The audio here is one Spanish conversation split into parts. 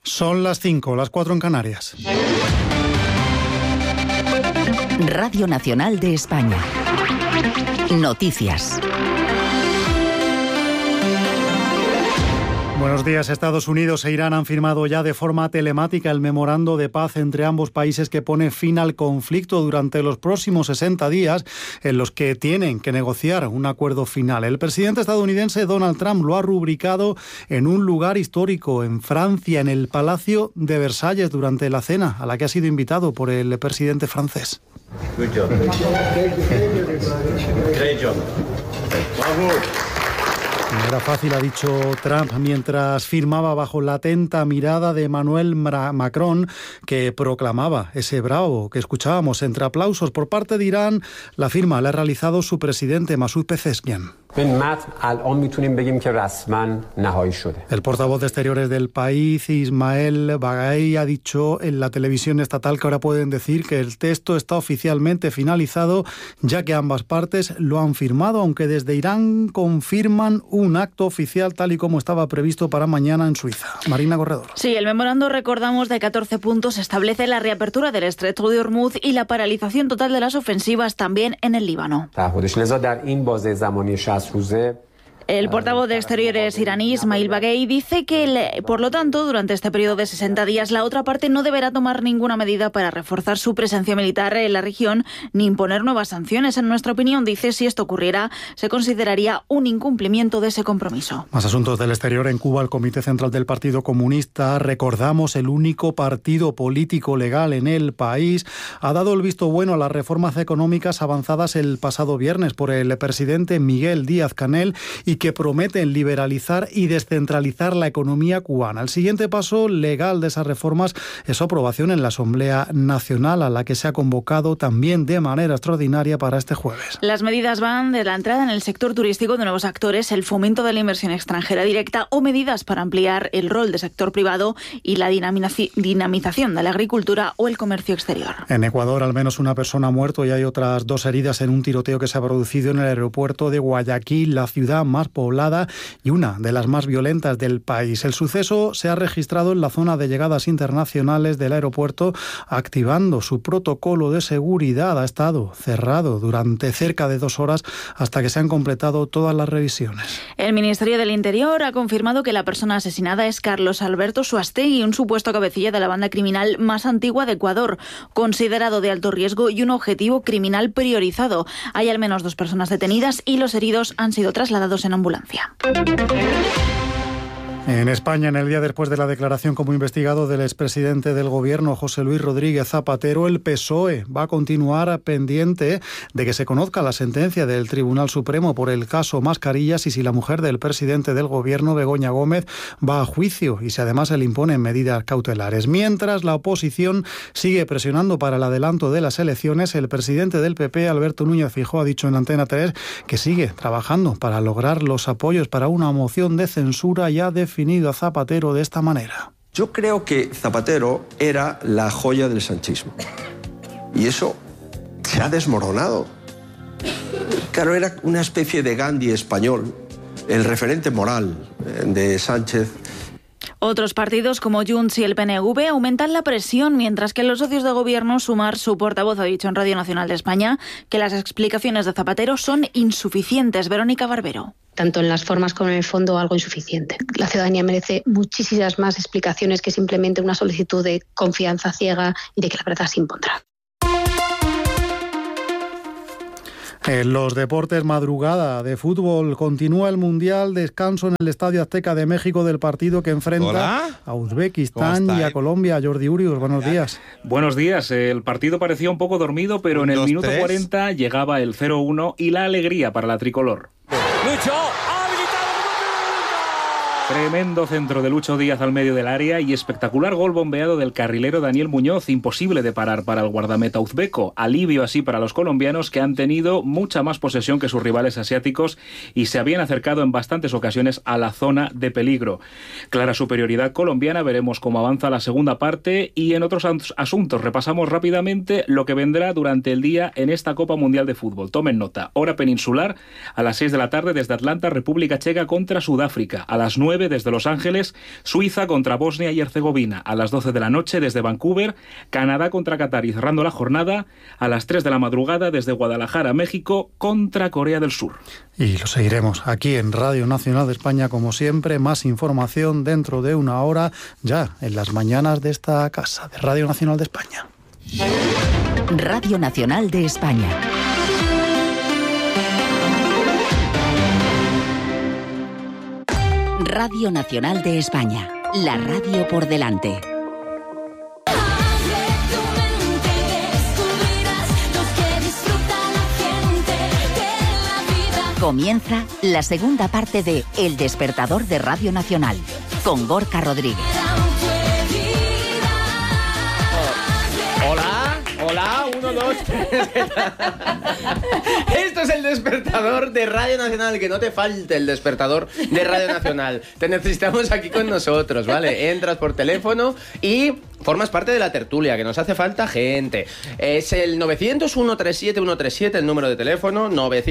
Son las 5, las 4 en Canarias. Radio Nacional de España. Noticias. Buenos días. Estados Unidos e Irán han firmado ya de forma telemática el memorando de paz entre ambos países que pone fin al conflicto durante los próximos 60 días en los que tienen que negociar un acuerdo final. El presidente estadounidense Donald Trump lo ha rubricado en un lugar histórico en Francia, en el Palacio de Versalles, durante la cena a la que ha sido invitado por el presidente francés. Good job. Great job. Bravo. No era fácil, ha dicho Trump, mientras firmaba bajo la atenta mirada de Emmanuel Macron, que proclamaba ese bravo que escuchábamos entre aplausos. Por parte de Irán, la firma la ha realizado su presidente, Masoud Pezeshkian. El portavoz de Exteriores del país, Ismael Baghai, ha dicho en la televisión estatal que ahora pueden decir que el texto está oficialmente finalizado, ya que ambas partes lo han firmado, aunque desde Irán confirman un acto oficial tal y como estaba previsto para mañana en Suiza. Marina Corredor. Sí, el memorando, recordamos, de 14 puntos establece la reapertura del Estrecho de Hormuz y la paralización total de las ofensivas también en el Líbano. El portavoz de Exteriores iraní, Ismail Baghai, dice que, por lo tanto, durante este periodo de 60 días, la otra parte no deberá tomar ninguna medida para reforzar su presencia militar en la región ni imponer nuevas sanciones. En nuestra opinión, dice, si esto ocurriera, se consideraría un incumplimiento de ese compromiso. Más asuntos del exterior. En Cuba, el Comité Central del Partido Comunista, recordamos, el único partido político legal en el país, ha dado el visto bueno a las reformas económicas avanzadas el pasado viernes por el presidente Miguel Díaz-Canel y que prometen liberalizar y descentralizar la economía cubana. El siguiente paso legal de esas reformas es su aprobación en la Asamblea Nacional, a la que se ha convocado también de manera extraordinaria para este jueves. Las medidas van de la entrada en el sector turístico de nuevos actores, el fomento de la inversión extranjera directa o medidas para ampliar el rol del sector privado y la dinamización de la agricultura o el comercio exterior. En Ecuador, al menos una persona ha muerto y hay otras 2 heridas en un tiroteo que se ha producido en el aeropuerto de Guayaquil, la ciudad más poblada y una de las más violentas del país. El suceso se ha registrado en la zona de llegadas internacionales del aeropuerto, activando su protocolo de seguridad. Ha estado cerrado durante cerca de 2 horas hasta que se han completado todas las revisiones. El Ministerio del Interior ha confirmado que la persona asesinada es Carlos Alberto Suastegui, un supuesto cabecilla de la banda criminal más antigua de Ecuador, considerado de alto riesgo y un objetivo criminal priorizado. Hay al menos 2 personas detenidas y los heridos han sido trasladados en ambulancia. En España, en el día después de la declaración como investigado del expresidente del Gobierno, José Luis Rodríguez Zapatero, el PSOE va a continuar pendiente de que se conozca la sentencia del Tribunal Supremo por el caso Mascarillas y si la mujer del presidente del Gobierno, Begoña Gómez, va a juicio y si además se le imponen medidas cautelares. Mientras la oposición sigue presionando para el adelanto de las elecciones, el presidente del PP, Alberto Núñez Feijóo, ha dicho en Antena 3 que sigue trabajando para lograr los apoyos para una moción de censura ya definido a Zapatero de esta manera. Yo creo que Zapatero era la joya del sanchismo y eso se ha desmoronado. Claro, era una especie de Gandhi español, el referente moral de Sánchez. Otros partidos como Junts y el PNV aumentan la presión, mientras que los socios de gobierno, Sumar, su portavoz, ha dicho en Radio Nacional de España que las explicaciones de Zapatero son insuficientes. Verónica Barbero. Tanto en las formas como en el fondo, algo insuficiente. La ciudadanía merece muchísimas más explicaciones que simplemente una solicitud de confianza ciega y de que la verdad se impondrá. En los deportes, madrugada de fútbol, continúa el Mundial, descanso en el Estadio Azteca de México del partido que enfrenta a Uzbekistán y a Colombia. Jordi Urius, buenos días. Buenos días. El partido parecía un poco dormido, pero en el minuto 40 llegaba el 0-1 y la alegría para la tricolor. ¡Lucho! Tremendo centro de Lucho Díaz al medio del área y espectacular gol bombeado del carrilero Daniel Muñoz, imposible de parar para el guardameta uzbeco. Alivio así para los colombianos, que han tenido mucha más posesión que sus rivales asiáticos y se habían acercado en bastantes ocasiones a la zona de peligro. Clara superioridad colombiana, veremos cómo avanza la segunda parte y en otros asuntos repasamos rápidamente lo que vendrá durante el día en esta Copa Mundial de Fútbol. Tomen nota, hora peninsular a las 6 de la tarde desde Atlanta, República Checa contra Sudáfrica. A las 9 9 desde Los Ángeles, Suiza contra Bosnia y Herzegovina. A las 12 de la noche desde Vancouver, Canadá contra Qatar. Y cerrando la jornada, a las 3 de la madrugada desde Guadalajara, México, contra Corea del Sur. Y lo seguiremos aquí en Radio Nacional de España, como siempre. Más información dentro de una hora, ya en las mañanas de esta casa, de Radio Nacional de España. Radio Nacional de España. Radio Nacional de España. La radio por delante. Comienza la segunda parte de El Despertador de Radio Nacional, con Gorka Rodríguez. Hola, 1, 2, 3. Esto es El Despertador de Radio Nacional. Que no te falte el Despertador de Radio Nacional. Te necesitamos aquí con nosotros, ¿vale? Entras por teléfono y formas parte de la tertulia, que nos hace falta gente. Es el 900-137-137, el número de teléfono,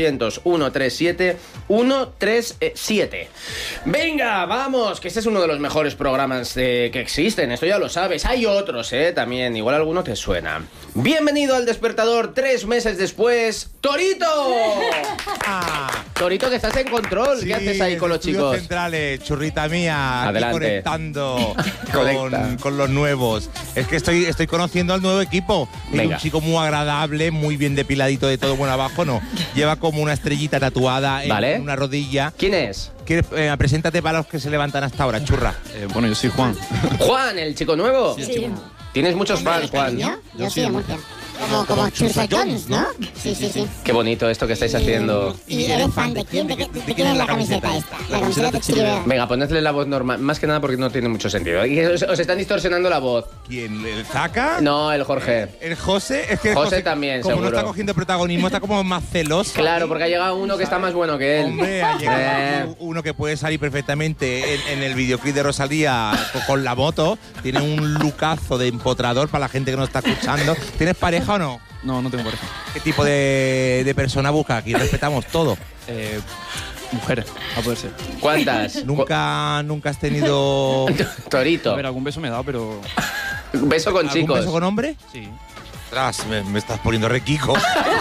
900-137-137. Venga, vamos, que este es uno de los mejores programas que existen, esto ya lo sabes. Hay otros, también, igual alguno te suena. Bienvenido al Despertador, 3 meses después, ¡Torito! Torito, que estás en control, sí, ¿qué haces ahí con los chicos? Centrales, churrita mía, adelante. Aquí conectando con los nuevos. Es que estoy conociendo al nuevo equipo. Es un chico muy agradable, muy bien depiladito de todo bueno abajo, no. Lleva como una estrellita tatuada en una rodilla. ¿Quién es? Preséntate para los que se levantan hasta ahora, churra. Bueno, yo soy Juan. ¿Juan, el chico nuevo? Sí. Tienes muchos fans, Juan. Yo soy de Murcia. Como Chursa Jones, ¿no? Sí. Qué bonito esto que estáis haciendo. ¿Y eres fan de quién? ¿De quién es la camiseta esta? La camiseta de Chiribea. Venga, ponedle la voz normal. Más que nada porque no tiene mucho sentido. Y os están distorsionando la voz. ¿Quién? ¿El Zaka? No, el Jorge. ¿El José? Es que José también, como seguro. No está cogiendo protagonismo, está como más celoso. Claro, porque ha llegado uno que está más bueno que él. Hombre, ha llegado uno que puede salir perfectamente en el videoclip de Rosalía con la moto. Tiene un lookazo de empotrador para la gente que nos está escuchando. ¿Tienes pareja o no? No tengo pareja. ¿Qué tipo de persona busca? Aquí respetamos todo. Mujeres, a poder ser. ¿Cuántas? ¿Nunca has tenido...? Torito. A ver, algún beso me he dado, pero... ¿Un beso con chicos? ¿Un beso con hombre? Sí. Ostras, me estás poniendo requico.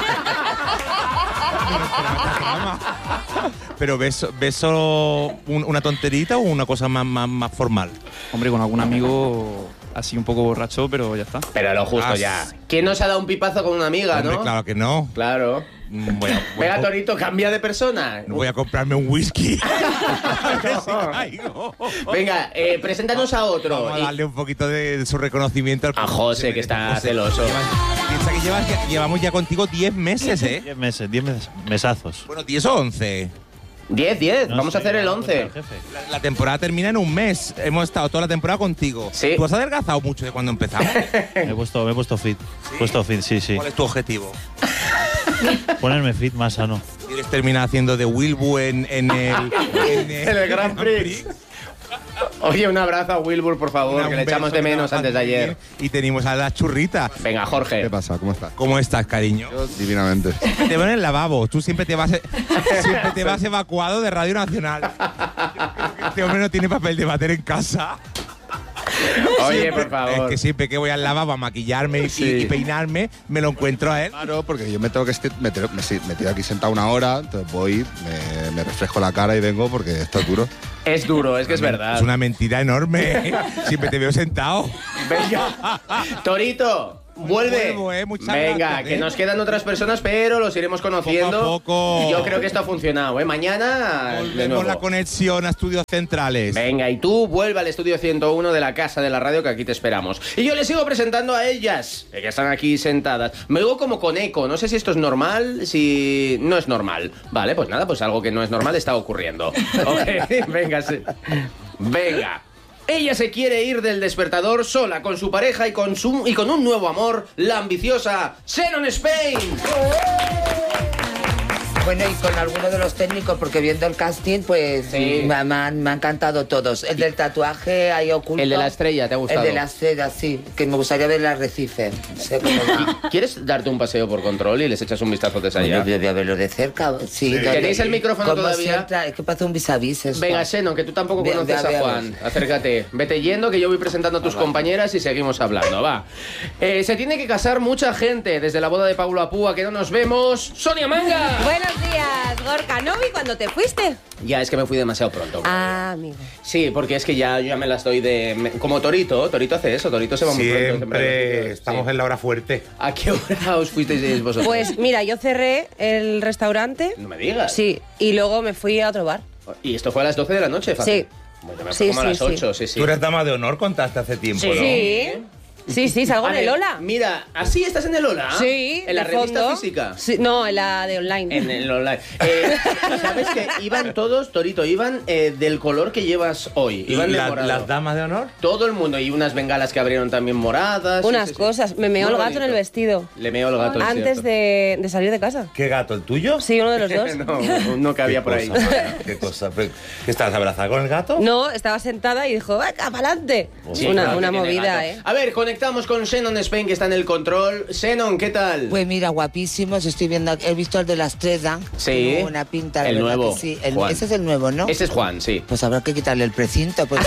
Pero beso una tonterita o una cosa más formal. Hombre, con algún amigo así un poco borracho, pero ya está. Pero lo justo ya. ¿Quién nos ha dado un pipazo con una amiga, hombre, no? Claro que no. Claro. Venga, Torito, cambia de persona. Voy a comprarme un whisky. Venga, preséntanos a otro. Vamos a darle un poquito de su reconocimiento a José, que está celoso. Piensa que llevamos ya contigo 10 meses, 10 meses, 10 mesazos. Bueno, 10 o 11. 10. No Vamos a hacer el 11. La temporada termina en un mes. Hemos estado toda la temporada contigo. Sí. ¿Tú has adelgazado mucho de cuando empezamos? Me he puesto fit. ¿Sí? Puesto fit, sí. ¿Cuál es tu objetivo? Ponerme fit, más sano. ¿Quieres terminar haciendo de Wilbur en el Grand Prix? Oye, un abrazo a Wilbur, por favor, que le echamos de menos antes de ayer. Y tenemos a la churrita. Venga, Jorge. ¿Qué pasa? ¿Cómo estás? ¿Cómo estás, cariño? Yo, divinamente. Te veo en el lavabo. Tú siempre te vas evacuado de Radio Nacional. Este hombre no tiene papel de váter en casa. Oye, por favor. Es que siempre que voy al lavabo a maquillarme y peinarme, me lo encuentro a él. Claro, porque yo me tengo que meter aquí sentado una hora, entonces voy, me refresco la cara y vengo porque esto es duro. Es duro, es que es verdad. Es una mentira enorme. Siempre te veo sentado. Venga, Torito. Vuelve. Muchas Venga, gracias, que nos quedan otras personas, pero los iremos conociendo. Poco a poco. Yo creo que esto ha funcionado, Mañana volvemos la conexión a Estudios Centrales. Venga, y tú vuelve al Estudio 101 de la Casa de la Radio, que aquí te esperamos. Y yo les sigo presentando a ellas, que están aquí sentadas. Me oigo como con eco, no sé si esto es normal, si no es normal. Vale, pues nada, pues algo que no es normal está ocurriendo. Ok, venga, sí. Venga. Ella se quiere ir del despertador sola con su pareja y con un nuevo amor, la ambiciosa Sharon Spain. Bueno, y con algunos de los técnicos, porque viendo el casting, pues Sí. me han encantado todos. El del tatuaje ahí oculto. El de la estrella, ¿te ha gustado? El de la estrella, sí, que me gustaría ver el arrecife. No sé cómo va. ¿Quieres darte un paseo por control y les echas un vistazo desde allá? Bueno, voy a verlo de cerca. Sí. ¿Tenéis el micrófono Como todavía? siempre, es que parece un vis a vis esto. Venga, Xenon, que tú tampoco Ve- conoces ve- a Juan. veamos. Acércate. Vete yendo, que yo voy presentando a tus compañeras y seguimos hablando. Va. Se tiene que casar mucha gente. Desde la boda de Paulo Apúa, que no nos vemos. ¡Sonia Manga! Buenos días, Gorka. ¿No vi cuando te fuiste? Ya, es que me fui demasiado pronto. Ah, amigo. Sí, porque es que ya yo ya me las doy de... Como Torito. Torito hace eso. Torito se va muy pronto. Siempre estamos en la hora fuerte. ¿A qué hora os fuisteis vosotros? Pues mira, yo cerré el restaurante. No me digas. Sí, y luego me fui a otro bar. Y esto fue a las 12 de la noche, fácil. Sí. Bueno, me Sí, fue como a sí, las sí. 8, sí, sí. Tú eres dama de honor, contaste hace tiempo, ¿no? Sí, salgo en el Ola. Mira, ¿así estás en el Ola? Sí, ¿En la de revista fondo. física? Sí, no, en la de online. En el online. ¿Sabes que iban todos, Torito, iban del color que llevas hoy? Iban de morado. ¿Las damas de honor? Todo el mundo. Y unas bengalas que abrieron también moradas. Unas cosas. Me meó Muy el gato bonito. en el vestido. Le meó el gato, es Antes cierto. de salir de casa. ¿Qué gato, el tuyo? Sí, uno de los dos. no cabía por ahí. ¿Qué cosa? ¿Qué estás abrazada con el gato? No, estaba sentada y dijo, ¡venga, para adelante! Sí, una claro que tiene movida, gato. ¿eh? A ver, conectamos con Xenon Spain, que está en el control. Xenon, ¿qué tal? Pues mira, guapísimos, estoy viendo, he visto el de la estrella. Sí. Tiene buena pinta, la El verdad nuevo, que sí. Juan. Ese es el nuevo, ¿no? Ese es Juan, sí. Pues habrá que quitarle el precinto, pues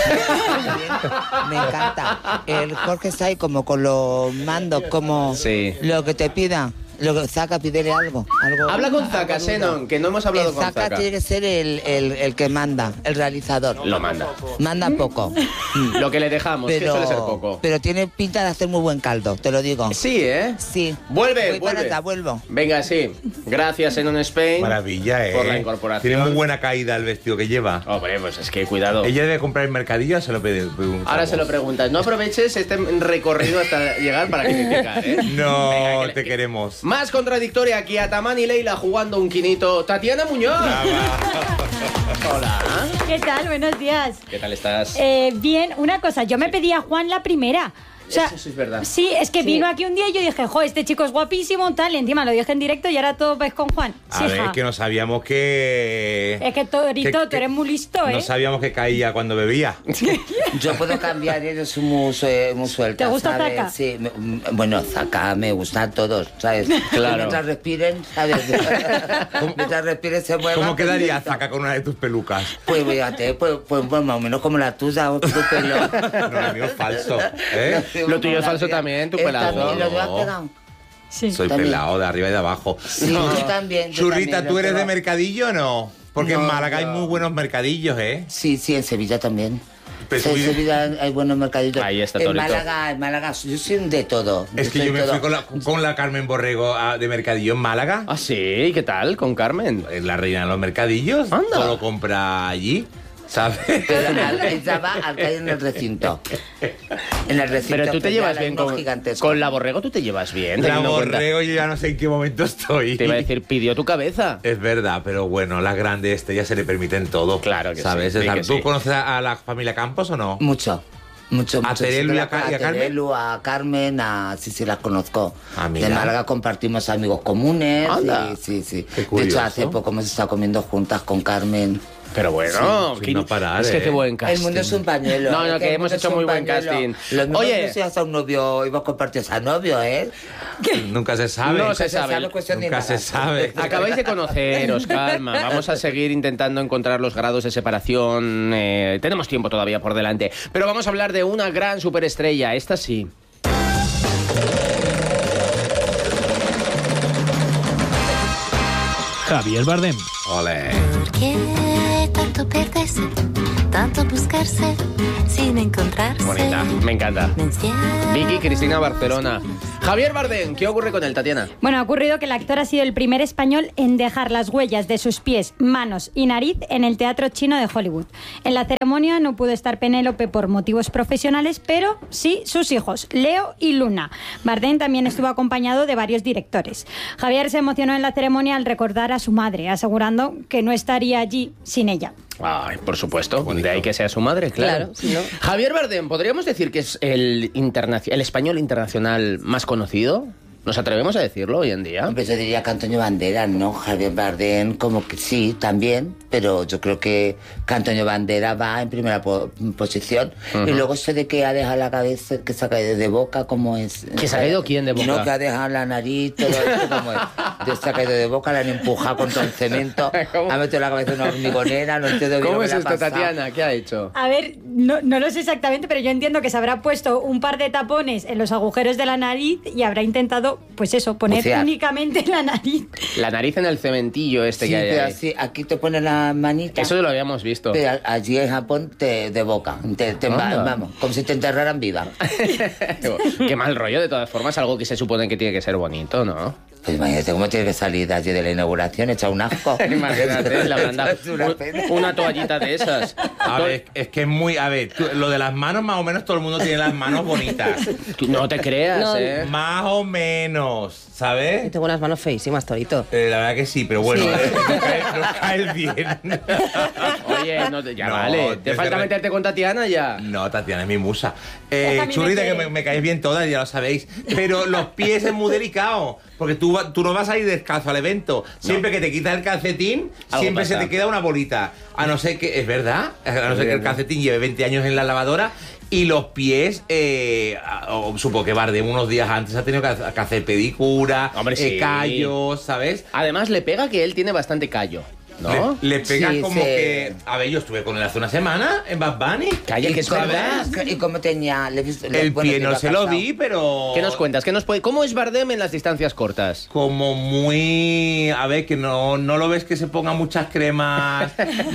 me encanta. El Jorge está ahí como con los mandos, como lo que te pida. Lo que Zaka, pídele algo. Habla con Zaka, Xenon, que no hemos hablado con Zaka Zaka. tiene que ser el que manda, el realizador. Lo manda. Manda poco. Lo que le dejamos, que suele ser poco. Pero tiene pinta de hacer muy buen caldo, te lo digo. Sí, ¿eh? Sí. Vuelve, Voy para vuelve. allá, vuelvo. Venga, sí. Gracias, Xenon Spain. Maravilla, ¿eh? Por la incorporación. Tiene muy buena caída el vestido que lleva. Hombre, pues es que cuidado. Ella debe comprar en mercadillo, se lo preguntamos. Ahora se lo preguntas. No aproveches este recorrido hasta llegar para criticar, ¿eh? No, Venga, te queremos. Más contradictoria aquí, Ataman y Leila jugando un quinito. Tatiana Muñoz. Hola. ¿Qué tal? Buenos días. ¿Qué tal estás? Bien, una cosa, yo me pedí a Juan la primera. O sea, Eso sí es verdad. sí, es que vino aquí un día y yo dije, jo, este chico es guapísimo, tal, y encima lo dije en directo y ahora todo vais con Juan. Sí, A ver, hija. que no sabíamos que... Es que Torito, tú eres muy listo, ¿eh? No sabíamos que caía cuando bebía. Yo puedo cambiar, eres muy suelta. ¿Te gusta ¿sabes? Zaka? Sí, bueno, Zaka, me gustan todos, ¿sabes? Claro. Mientras respiren, ¿sabes? Mientras respiren se muevan. ¿Cómo quedaría Zaka con una de tus pelucas? Pues fíjate, pues más o menos como la tuya, o tu pelo. No, el mío es falso, ¿eh? Lo tuyo es falso también, tu pelazo. También lo llevas pegado. Sí. Soy También. pelado de arriba y de abajo. Sí, yo también. yo Churrita, también, ¿tú eres pero- de mercadillo o no? Porque en No, Málaga hay yo- muy buenos mercadillos, ¿eh? Sí, en Sevilla también. Pero Sí, tú en vives- Sevilla hay buenos mercaditos. Ahí está, en Torito. Málaga, yo soy de todo. Es que soy yo me todo. fui con la Carmen Borrego de mercadillo en Málaga. Ah, sí, ¿qué tal con Carmen? Es la reina de los mercadillos. Anda. Todo lo compra allí, ¿sabes? Pero ella va al que hay en el recinto. En el recinto. Pero tú te que llevas ya hay bien unos con gigantescos. con la Borrego, tú te llevas bien. La teniendo en cuenta- Borrego yo ya no sé en qué momento estoy. Te iba a decir, pidió tu cabeza. Es verdad, pero bueno, la grande ya se le permiten todo. Claro que ¿sabes? sí, sí que ¿Tú sí. conoces a la familia Campos o no? Mucho. ¿A Terelu y a A Carmen? Terelu, a Carmen, sí, las conozco. Ah, mira. De Málaga compartimos amigos comunes. Anda. Sí. Qué De curioso. hecho, hace poco hemos estado comiendo juntas con Carmen. Pero bueno, sin no parar, es que ¿eh? qué buen casting. El mundo es un pañuelo. No, es que el hemos mundo hecho es un muy buen pañuelo. casting. Lo mismo Oye. no seas a un novio y vos compartías a novio, ¿eh? Nunca se sabe. No se sabe. Cuestión de Nunca nada. se sabe. Acabáis de conoceros, calma. Vamos a seguir intentando encontrar los grados de separación. Tenemos tiempo todavía por delante. Pero vamos a hablar de una gran superestrella. Esta sí. Javier Bardem. Ole. ¿Por qué tanto perderse, tanto buscarse sin encontrarse? Bonita, me encanta. Me encierra. Vicky Cristina Barcelona. Javier Bardem, ¿qué ocurre con él, Tatiana? Bueno, ha ocurrido que el actor ha sido el primer español en dejar las huellas de sus pies, manos y nariz en el Teatro Chino de Hollywood. En la ceremonia no pudo estar Penélope por motivos profesionales, pero sí sus hijos, Leo y Luna. Bardem también estuvo acompañado de varios directores. Javier se emocionó en la ceremonia al recordar a su madre, asegurando que no estaría allí sin ella. Ay, por supuesto, de ahí que sea su madre, claro. Claro, si no. Javier Bardem, ¿podríamos decir que es el español internacional más conocido? ¿Nos atrevemos a decirlo hoy en día? Pues yo diría que Antonio Banderas, ¿no? Javier Bardem, como que sí, también, pero yo creo que Antonio Banderas va en primera posición. Y luego eso de que ha dejado la cabeza, que se ha caído de boca, ¿cómo es? ¿Que se ha caído quién de boca? No, que ha dejado la nariz, todo esto, ¿cómo es? Se ha caído de boca, la han empujado contra el cemento, ha metido la cabeza en una hormigonera, no entiendo bien. ¿Cómo es esto, Tatiana? ¿Qué ha hecho? A ver, no lo sé exactamente, pero yo entiendo que se habrá puesto un par de tapones en los agujeros de la nariz y habrá intentado, pues eso, poner únicamente la nariz. La nariz en el cementillo este que hay pero ahí. así, aquí te pones la manita. Eso lo habíamos visto. Pero allí en Japón de boca, vamos, como si te enterraran viva. Qué mal rollo, de todas formas, algo que se supone que tiene que ser bonito, ¿no? Pues imagínate cómo tiene que salir de allí de la inauguración, hecha un asco. Imagínate, la habrán dado una toallita de esas. A ver, es que es muy... A ver, lo de las manos, más o menos todo el mundo tiene las manos bonitas. No te creas, No. Más o menos, ¿sabes? Tengo unas manos feísimas, Torito. La verdad que sí, pero bueno, no caes bien. Oye, ya vale. ¿Te falta meterte con Tatiana ya? No, Tatiana es mi musa. también Churrita, me que me caéis bien todas, ya lo sabéis. Pero los pies es muy delicado. Porque tú no vas a ir descalzo al evento. Siempre que te quitas el calcetín, siempre se te queda una bolita. A no ser que, es verdad, a no ser que el calcetín lleve 20 años en la lavadora. Y los pies, supongo que Bardem unos días antes ha tenido que hacer pedicura, callos, ¿sabes? Además le pega que él tiene bastante callo, ¿no? Le pega que... A ver, yo estuve con él hace una semana en Bad Bunny. Calla, que es verdad. ¿Y cómo tenía? El pie no se lo vi, pero... ¿Qué nos cuentas? ¿Cómo es Bardem en las distancias cortas? Como muy... A ver, que no lo ves que se ponga muchas cremas.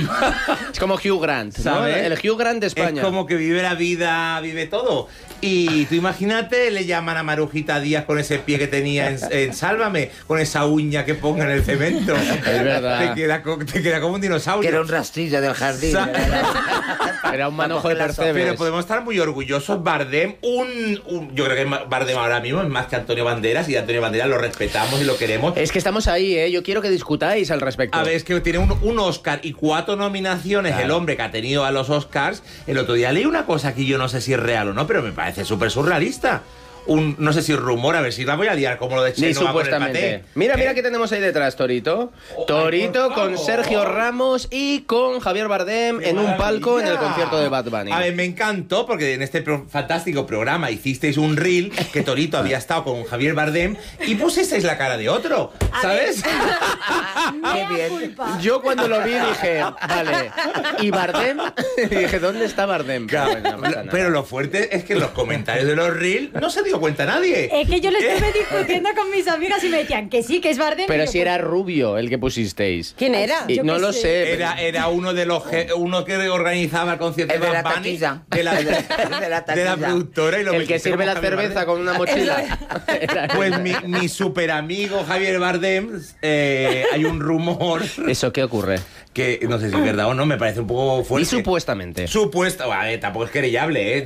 Es como Hugh Grant, ¿no? ¿Sabes? El Hugh Grant de España. Es como que vive la vida, vive todo. Y tú imagínate, le llaman a Marujita Díaz con ese pie que tenía en Sálvame, con esa uña que ponga en el cemento. Es verdad. Te queda como un dinosaurio. Que era un rastrillo del jardín. Era un manojo de percebes. Pero podemos estar muy orgullosos. Bardem, yo creo que Bardem ahora mismo es más que Antonio Banderas, y Antonio Banderas lo respetamos y lo queremos. Es que estamos ahí, ¿eh? Yo quiero que discutáis al respecto. A ver, es que tiene un Oscar y 4 nominaciones, claro. El hombre que ha tenido a los Oscars. El otro día leí una cosa que yo no sé si es real o no, pero me parece súper surrealista. No sé si rumor, a ver si la voy a liar como lo de Cheno supuestamente. Mira qué tenemos ahí detrás, Torito. Torito con Sergio Ramos y con Javier Bardem en un palco en el concierto de Bad Bunny. A ver, me encantó porque en este fantástico programa hicisteis un reel que Torito había estado con Javier Bardem y pusisteis la cara de otro, ¿sabes? Qué bien. Yo cuando lo vi dije, vale, ¿y Bardem? Dije, ¿dónde está Bardem? Claro, pero lo fuerte es que en los comentarios de los reels no se dio cuenta nadie. Es que yo lo estuve discutiendo con mis amigas y me decían que sí, que es Bardem. Pero si era rubio el que pusisteis. ¿Quién era? No lo sé. Era uno de los uno que organizaba el concierto de Bad Bunny, de la productora. Y el que sirve la cerveza con una mochila. Pues mi super amigo Javier Bardem, hay un rumor. ¿Eso qué ocurre? Que no sé si es verdad o no, me parece un poco fuerte. Y supuestamente. Tampoco es querellable, ¿eh?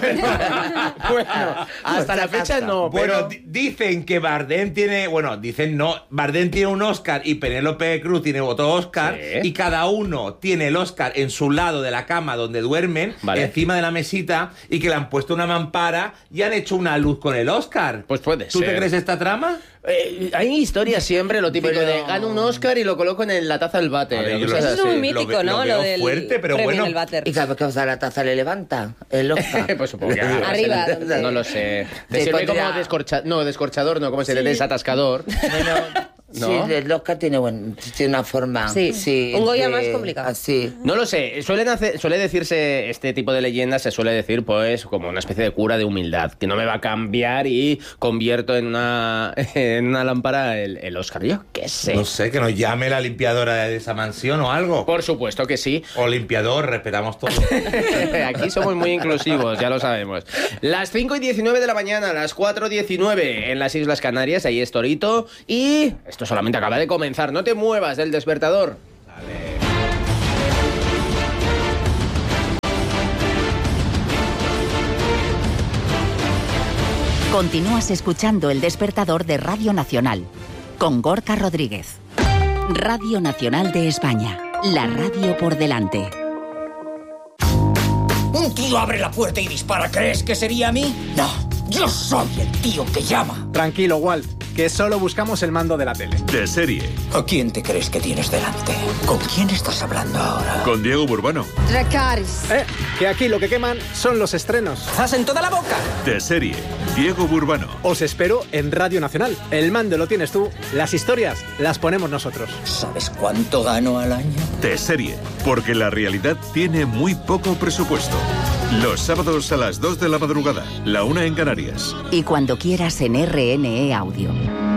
Bueno, hasta la fecha no. Bueno, dicen que Bardem tiene... Bueno, dicen no. Bardem tiene un Oscar y Penélope Cruz tiene otro Oscar. ¿Sí? Y cada uno tiene el Oscar en su lado de la cama donde duermen, encima de la mesita, y que le han puesto una mampara y han hecho una luz con el Oscar. Pues puede ser. ¿Tú te crees esta trama? Hay historias siempre, lo típico de gano un Oscar y lo coloco en la taza del váter. Eso es muy mítico, ¿no? Lo del fuerte, pero bueno. ¿Y cada vez que la taza le levanta el Oscar? Pues supongo que arriba. No lo sé. Te sirve como descorchador, no, como se dice desatascador. ¿No? Sí, el Oscar tiene una forma. Sí, un Goya más complicado. Así. No lo sé. Suele decirse, este tipo de leyendas se suele decir, pues, como una especie de cura de humildad, que no me va a cambiar y convierto en una lámpara el Oscar. Yo qué sé. No sé, que nos llame la limpiadora de esa mansión o algo. Por supuesto que sí. O limpiador, respetamos todo. Aquí somos muy inclusivos, ya lo sabemos. Las 5:19 de la mañana, las 4:19 en las Islas Canarias, ahí es Torito. Y esto solamente acaba de comenzar, no te muevas del despertador. Dale. Continúas escuchando El Despertador de Radio Nacional, con Gorka Rodríguez. Radio Nacional de España, la radio por delante. Un tío abre la puerta y dispara. ¿Crees que sería a mí? No, yo soy el tío que llama. Tranquilo, Walt. que solo buscamos el mando de la tele. De serie. ¿A quién te crees que tienes delante? ¿Con quién estás hablando ahora? Con Diego Burbano. Dracarys. Que aquí lo que queman son los estrenos. ¡Estás en toda la boca! De serie. Diego Burbano. Os espero en Radio Nacional. El mando lo tienes tú, las historias las ponemos nosotros. ¿Sabes cuánto gano al año? De serie. Porque la realidad tiene muy poco presupuesto. Los sábados a las 2 de la madrugada, la 1 en Canarias. Y cuando quieras en RNE Audio.